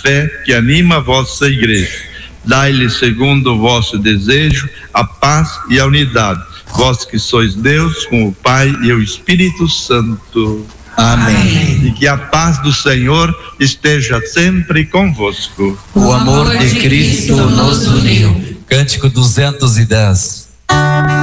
fé que anima a vossa igreja. Dai-lhe, segundo o vosso desejo, a paz e a unidade. Vós que sois Deus, com o Pai e o Espírito Santo. Amém. E que a paz do Senhor esteja sempre convosco. O amor de Cristo nos uniu. Cântico 210.